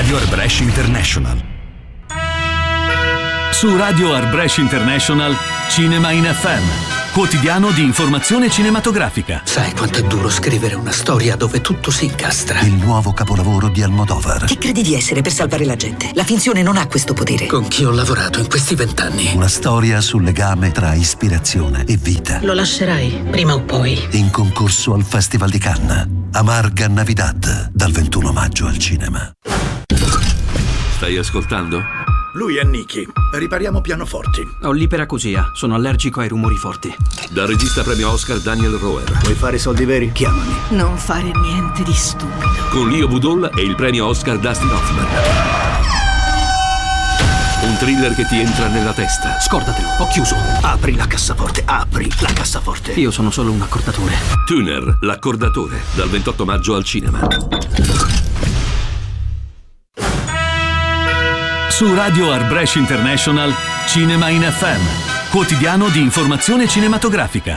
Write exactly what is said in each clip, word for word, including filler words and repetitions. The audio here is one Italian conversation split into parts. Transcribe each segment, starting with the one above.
Radio Art Brescia International. Su Radio Art Brescia International, Cinema in F M, quotidiano di informazione cinematografica. Sai quanto è duro scrivere una storia dove tutto si incastra? Il nuovo capolavoro di Almodovar. Chi credi di essere per salvare la gente? La finzione non ha questo potere. Con chi ho lavorato in questi vent'anni? Una storia sul legame tra ispirazione e vita. Lo lascerai, prima o poi. In concorso al Festival di Cannes. Amarga Navidad, dal ventuno maggio al cinema. Stai ascoltando? Lui è Nicky. Ripariamo pianoforti. Ho l'iperacusia. Sono allergico ai rumori forti. Dal regista premio Oscar Daniel Roher. Vuoi fare soldi veri? Chiamami. Non fare niente di stupido. Con Leo Budol e il premio Oscar Dustin Hoffman. Un thriller che ti entra nella testa. Scordatelo, ho chiuso. Apri la cassaforte, apri la cassaforte. Io sono solo un accordatore. Tuner, l'accordatore. Dal ventotto maggio al cinema. Su Radio Art Brescia International, Cinema in F M, quotidiano di informazione cinematografica.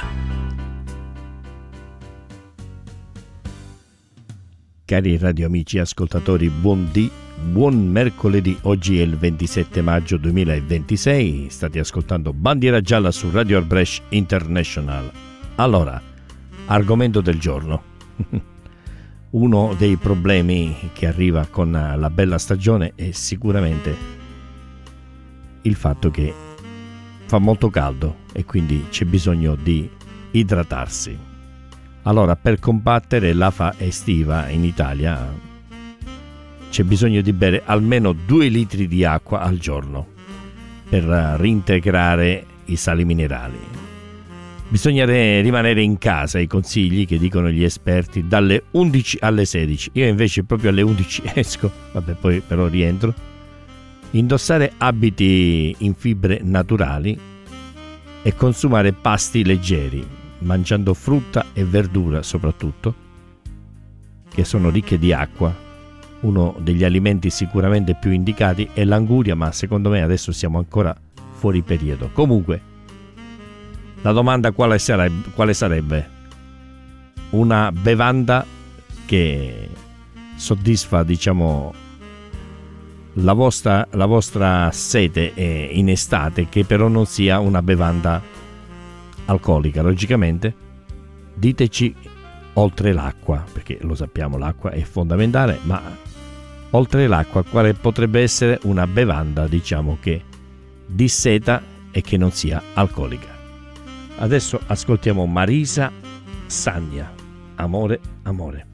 Cari radioamici ascoltatori, buon dì, buon mercoledì. Oggi è il ventisette maggio duemilaventisei. State ascoltando Bandiera Gialla su Radio Art Brescia International. Allora, argomento del giorno. Uno dei problemi che arriva con la bella stagione è sicuramente il fatto che fa molto caldo e quindi c'è bisogno di idratarsi. Allora, per combattere l'afa estiva in Italia c'è bisogno di bere almeno due litri di acqua al giorno per reintegrare i sali minerali. Bisogna rimanere in casa, i consigli che dicono gli esperti, dalle undici alle sedici. Io invece proprio alle undici esco, vabbè, poi però rientro. Indossare abiti in fibre naturali e consumare pasti leggeri, mangiando frutta e verdura soprattutto, che sono ricche di acqua. Uno degli alimenti sicuramente più indicati è l'anguria, ma secondo me adesso siamo ancora fuori periodo. Comunque, la domanda quale sarebbe, quale sarebbe? Una bevanda che soddisfa, diciamo, la vostra, la vostra sete in estate, che però non sia una bevanda alcolica. Logicamente, diteci oltre l'acqua, perché lo sappiamo, l'acqua è fondamentale, ma oltre l'acqua quale potrebbe essere una bevanda, diciamo, che disseta e che non sia alcolica. Adesso ascoltiamo Marisa Sagna, Amore, Amore.